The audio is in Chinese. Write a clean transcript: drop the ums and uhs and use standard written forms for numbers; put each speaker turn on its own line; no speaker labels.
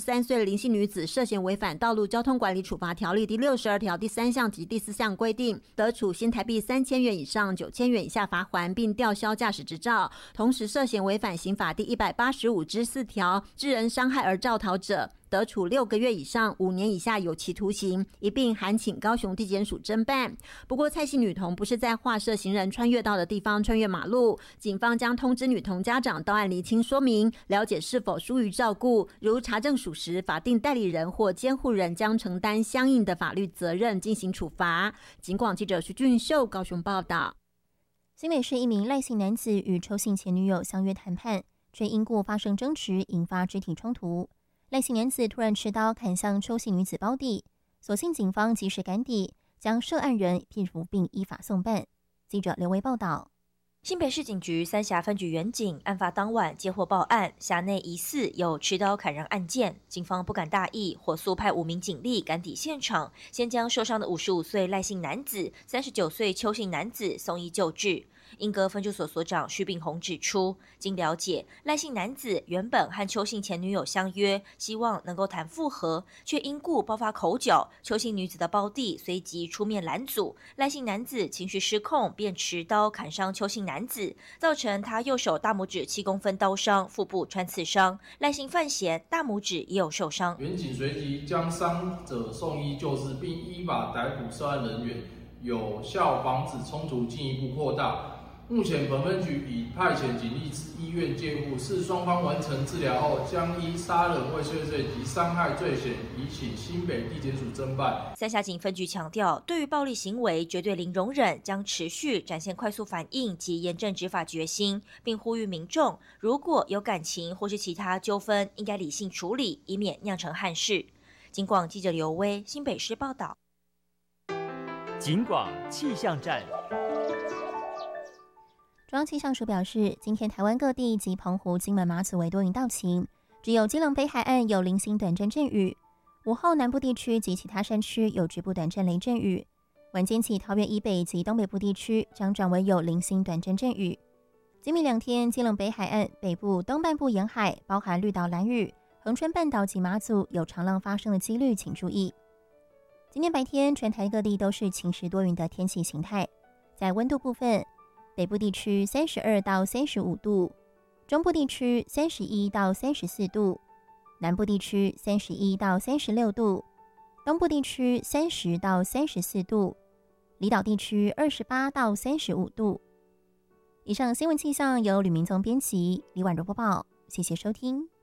63岁的林姓女子涉嫌违反道路交通管理处罚条例第62条第3项及第4项规定，得处新台币3000元以上9000元以下罚锾，并吊销驾驶执照。同时涉嫌违反刑法第185之4条致人伤害而肇逃者，得处6个月以上5年以下有期徒刑，一并函请高雄地检署侦办。不过蔡姓女童不是在划设行人穿越道的地方穿越马路，警方将通知女童家长到案厘清说明，了解是否疏于照顾，如查证属实，法定代理人或监护人将承担相应的法律责任进行处罚。警广记者徐俊秀高雄报道。
新北市一名赖姓男子与邱姓前女友相约谈判，却因故发生争执，引发肢体冲突。赖姓男子突然持刀砍向邱姓女子胞弟，所幸警方及时赶抵，将涉案人批捕并依法送办。记者刘维报道。
新北市警局三峡分局员警案发当晚接获报案，辖内疑似有持刀砍人案件，警方不敢大意，火速派5名警力赶抵现场，先将受伤的55岁赖姓男子、39岁邱姓男子送医救治。英歌分驻所所长徐炳宏指出，经了解，赖姓男子原本和邱姓前女友相约，希望能够谈复合，却因故爆发口角，邱姓女子的胞弟随即出面拦阻，赖姓男子情绪失控，便持刀砍伤邱姓男子，造成他右手大拇指7公分刀伤，腹部穿刺伤，赖姓范闲大拇指也有受伤。
员警随即将伤者送医救治，并依法逮捕涉案人员，有效防止冲突进一步扩大。目前本分局已派遣警力至医院戒护，视双方完成治疗后，将依杀人未遂罪及伤害罪嫌移请新北地检署侦办。
三峡警分局强调，对于暴力行为绝对零容忍，将持续展现快速反应及严正执法决心，并呼吁民众如果有感情或是其他纠纷，应该理性处理，以免酿成憾事。警广记者刘威新北市报道。
警广气象站。
中央气象署表示，今天台湾各地及澎湖、金门、马祖为多云到晴，只有基隆北海岸有零星短暂阵雨。午后南部地区及其他山区有局部短暂雷阵雨。晚间起，桃园以北及东北部地区将转为有零星短暂阵雨。今明2天，基隆北海岸、北部东半部沿海，包含绿岛、兰屿、恒春半岛及马祖有长浪发生的几率，请注意。今天白天，全台各地都是晴时多云的天气形态。在温度部分，北部地区32到35度，中部地区31到34度，南部地区31到36度，东部地区30到34度，离岛地区28到35度。以上新闻气象由吕明宗编辑，李婉如播报，谢谢收听。